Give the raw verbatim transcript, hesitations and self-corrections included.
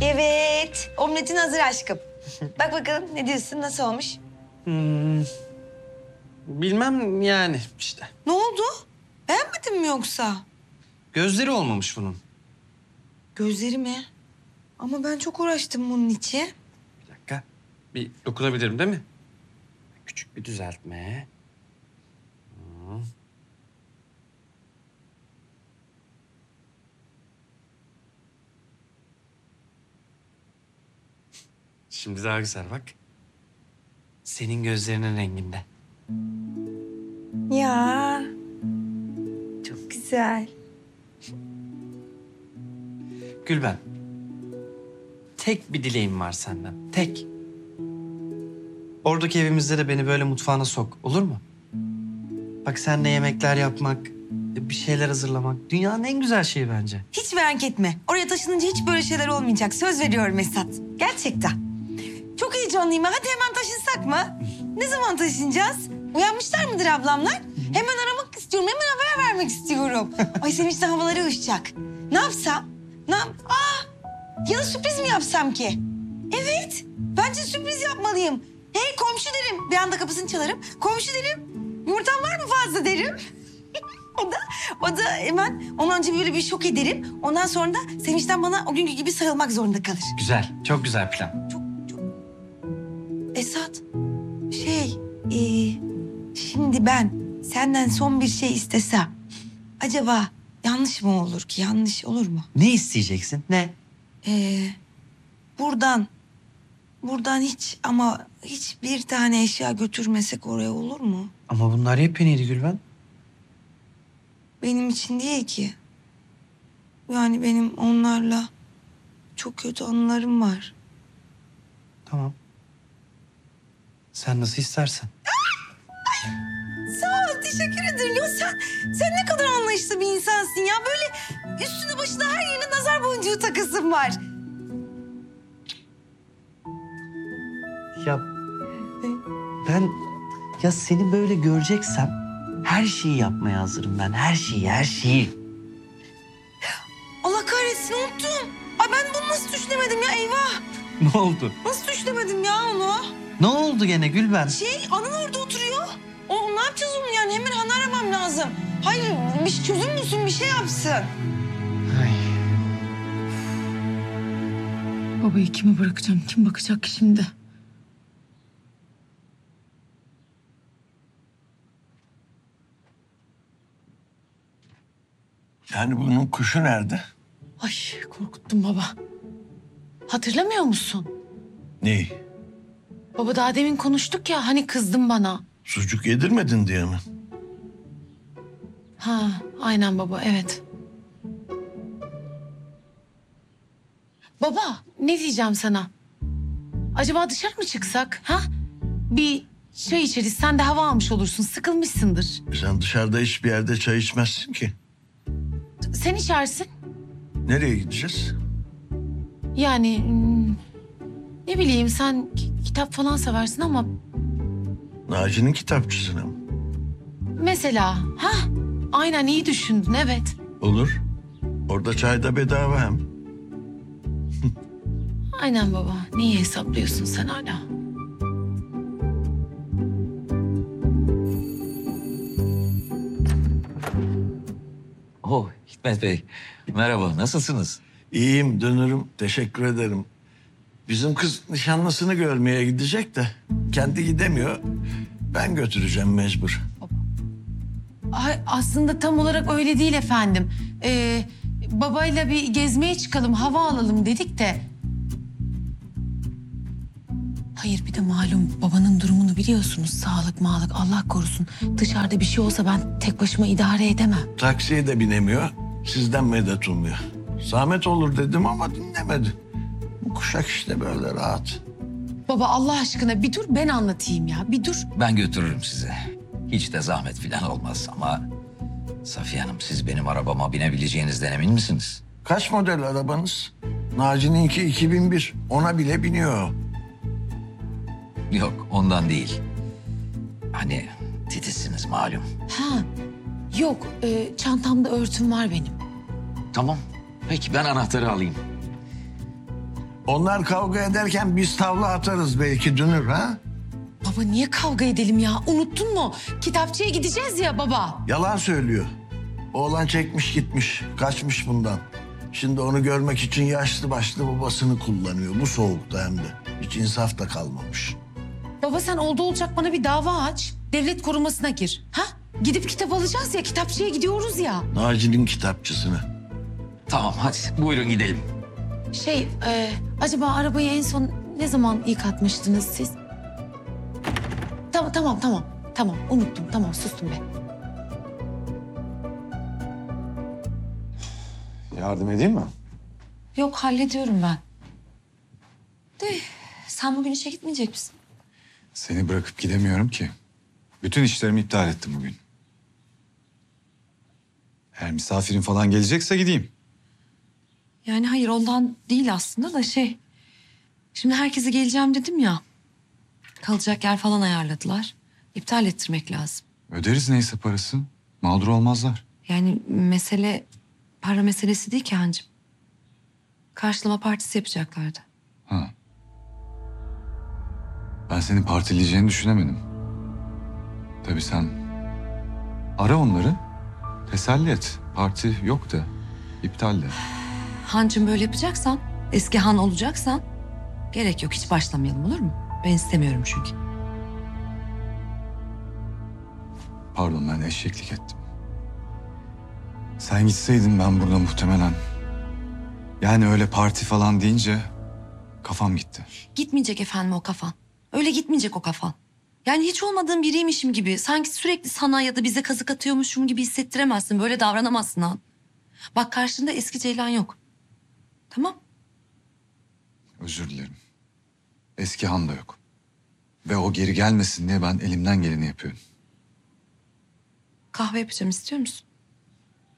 Evet, omletin hazır aşkım. Bak bakalım ne diyorsun, nasıl olmuş? Hmm, bilmem yani işte. Ne oldu? Beğenmedin mi yoksa? Gözleri olmamış bunun. Gözleri mi? Ama ben çok uğraştım bunun için. Bir dakika. Bir dokunabilirim değil mi? Küçük bir düzeltme. Hmm. Şimdi daha güzel bak. Senin gözlerinin renginde. Ya, çok güzel. Gülben. Tek bir dileğim var senden. Tek. Oradaki evimizde de beni böyle mutfağına sok. Olur mu? Bak seninle yemekler yapmak, bir şeyler hazırlamak dünyanın en güzel şeyi bence. Hiç merak etme. Oraya taşınınca hiç böyle şeyler olmayacak. Söz veriyorum Esat. Gerçekten. Çok heyecanlıyım. Hadi hemen taşınsak mı? Ne zaman taşınacağız? Uyanmışlar mıdır ablamlar? Hemen aramak istiyorum. Hemen haber vermek istiyorum. Ay sevinçten havaları uçacak. Ne yapsam? Ne yap? Aa! Ya da sürpriz mi yapsam ki? Evet. Bence sürpriz yapmalıyım. Hey komşu derim. Bir anda kapısını çalarım. Komşu derim. Yumurtan var mı fazla derim. O da, o da hemen ondan önce böyle bir şok ederim. Ondan sonra da sevinçten bana o günkü gibi sarılmak zorunda kalır. Güzel, çok güzel plan. Çok çok. Esat, şey, e, şimdi ben senden son bir şey istesem, acaba yanlış mı olur ki? Yanlış olur mu? Ne isteyeceksin? Ne? Ee, buradan, buradan hiç ama hiçbir tane eşya götürmesek oraya olur mu? Ama bunlar yepyeniydi Gülben. Benim için değil ki. Yani benim onlarla çok kötü anılarım var. Tamam. Sen nasıl istersen. Sağ ol, teşekkür ederim. Ya sen, sen ne kadar anlayışlı bir insansın ya. Böyle üstüne başına her yerine nazar boncuğu takısın var. Ya ben ya seni böyle göreceksem her şeyi yapmaya hazırım ben. Her şeyi, her şeyi. Allah kahretsin unuttum. Ay ben bunu nasıl düşünemedim ya eyvah. Ne oldu? Nasıl düşünemedim ya onu? Ne oldu gene Gülben? Şey Anıl orada oturuyor. O ne yapacağız onu yani hemen Han aramam lazım. Hayır bir şey çözüm bulsun bir şey yapsın. Ay. Babayı kime bırakacağım? Kim bakacak ki şimdi? Yani bunun kuşu nerede? Ay korkuttun baba. Hatırlamıyor musun? Neyi? Baba daha demin konuştuk ya hani kızdın bana. Sucuk yedirmedin diye mi? Ha aynen baba evet. Baba ne diyeceğim sana? Acaba dışarı mı çıksak? Ha? Bir çay içeriz sen de hava almış olursun sıkılmışsındır. Sen dışarıda hiçbir yerde çay içmezsin ki. Sen içersin. Nereye gideceğiz? Yani hmm, ne bileyim sen ki- kitap falan seversin ama Naci'nin kitapçısına mı? mesela ha aynen iyi düşündün evet. Olur. Orada çay da bedava hem. Aynen baba. Neyi hesaplıyorsun sen hala? Oh Hikmet Bey, merhaba, nasılsınız? İyiyim dönürüm. Teşekkür ederim. Bizim kız nişanlısını görmeye gidecek de kendi gidemiyor. Ben götüreceğim mecbur. Ay, aslında tam olarak öyle değil efendim. Ee, babayla bir gezmeye çıkalım, hava alalım dedik de. Hayır bir de malum babanın durumunu biliyorsunuz. Sağlık mağlık Allah korusun. Dışarıda bir şey olsa ben tek başıma idare edemem. Taksiye de binemiyor. Sizden medet umuyor. Zahmet olur dedim ama dinlemedi. Bu kuşak işte böyle rahat. Baba Allah aşkına bir dur ben anlatayım ya bir dur. Ben götürürüm sizi. Hiç de zahmet falan olmaz ama... Safiye Hanım, siz benim arabama binebileceğinizden emin misiniz? Kaç model arabanız? Naci'ninki iki bin bir. Ona bile biniyor. Yok, ondan değil. Hani titizsiniz malum. Ha yok e, çantamda örtüm var benim. Tamam, peki ben anahtarı alayım. Onlar kavga ederken biz tavla atarız belki dönür ha? Baba niye kavga edelim ya? Unuttun mu? Kitapçıya gideceğiz ya baba. Yalan söylüyor. Oğlan çekmiş gitmiş, kaçmış bundan. Şimdi onu görmek için yaşlı başlı babasını kullanıyor. Bu soğukta hem de. Hiç insaf da kalmamış. Baba sen oldu olacak bana bir dava aç. Devlet korumasına gir. Ha? Gidip kitap alacağız ya. Kitapçıya gidiyoruz ya. Naci'nin kitapçısını. Tamam hadi buyurun gidelim. Şey, e, acaba arabayı en son ne zaman yıkatmıştınız siz? Tamam, tamam, tamam. Tamam, unuttum. Tamam, sustum ben. Yardım edeyim mi? Yok hallediyorum ben. De sen bugün işe gitmeyecek misin? Seni bırakıp gidemiyorum ki. Bütün işlerimi iptal ettim bugün. Eğer misafirin falan gelecekse gideyim. Yani hayır ondan değil aslında da şey. Şimdi herkese geleceğim dedim ya. Kalacak yer falan ayarladılar. İptal ettirmek lazım. Öderiz neyse parası. Mağdur olmazlar. Yani mesele para meselesi değil ki hancım. Karşılama partisi yapacaklardı. Ha. Ben senin partileyeceğini düşünemedim. Tabii sen ara onları. Teselli et. Parti yok de. İptal de. Hancım böyle yapacaksan, eski han olacaksan gerek yok hiç başlamayalım olur mu? Ben istemiyorum çünkü. Pardon ben eşeklik ettim. Sen gitseydin ben burada muhtemelen... Yani öyle parti falan deyince kafam gitti. Gitmeyecek efendim o kafan. Öyle gitmeyecek o kafan. Yani hiç olmadığım biriymişim gibi, sanki sürekli sana ya da bize kazık atıyormuşum gibi hissettiremezsin. Böyle davranamazsın Han. Bak karşında eski Ceylan yok. Tamam. Özür dilerim. Eski Han da yok. Ve o geri gelmesin diye ben elimden geleni yapıyorum. Kahve yapacağım istiyor musun?